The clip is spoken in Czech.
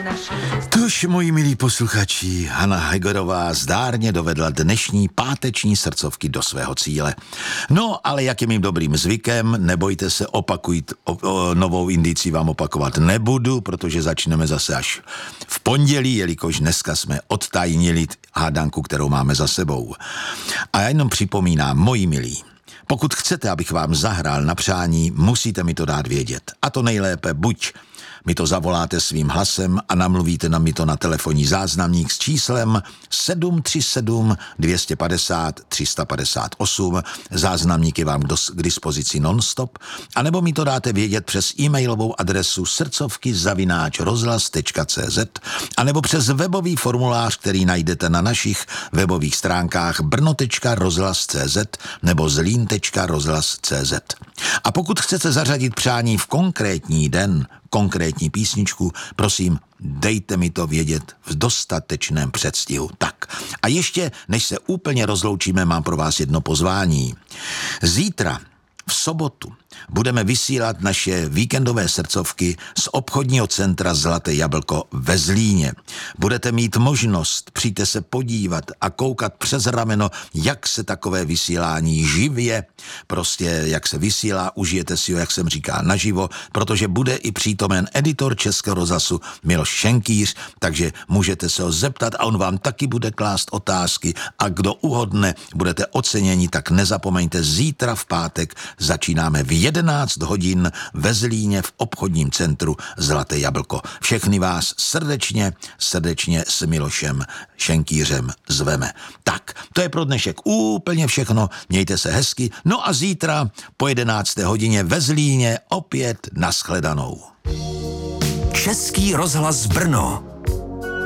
Tož, moji milí posluchači, Hana Hegerová zdárně dovedla dnešní páteční srdcovky do svého cíle. No, ale jak je mým dobrým zvykem, nebojte se, novou indici vám opakovat nebudu, protože začneme zase až v pondělí, jelikož dneska jsme odtajnili hádanku, kterou máme za sebou. A já jenom připomínám, moji milí, pokud chcete, abych vám zahrál na přání, musíte mi to dát vědět. A to nejlépe buď mi to zavoláte svým hlasem a namluvíte na mi to na telefonní záznamník s číslem 737 250 358. Záznamník je vám k dispozici nonstop, anebo mi to dáte vědět přes e-mailovou adresu srdcovky@rozhlas.cz anebo přes webový formulář, který najdete na našich webových stránkách brno.rozhlas.cz nebo zlín.rozhlas.cz. A pokud chcete zařadit přání v konkrétní den, konkrétní písničku, prosím, dejte mi to vědět v dostatečném předstihu. Tak, a ještě, než se úplně rozloučíme, mám pro vás jedno pozvání. Zítra, v sobotu, budeme vysílat naše víkendové srdcovky z obchodního centra Zlaté jablko ve Zlíně. Budete mít možnost, přijďte se podívat a koukat přes rameno, jak se takové vysílání živě, prostě jak se vysílá, užijete si ho, jak jsem říká, naživo, protože bude i přítomen editor Českého rozhlasu Miloš Šenkýř, takže můžete se ho zeptat a on vám taky bude klást otázky a kdo uhodne, budete oceněni, tak nezapomeňte, zítra v pátek začínáme v 11 hodin ve Zlíně v obchodním centru Zlaté jablko. Všechny vás srdečně s Milošem Šenkýřem zveme. Tak, to je pro dnešek úplně všechno, mějte se hezky, no a zítra po 11. hodině ve Zlíně opět nashledanou. Český rozhlas Brno.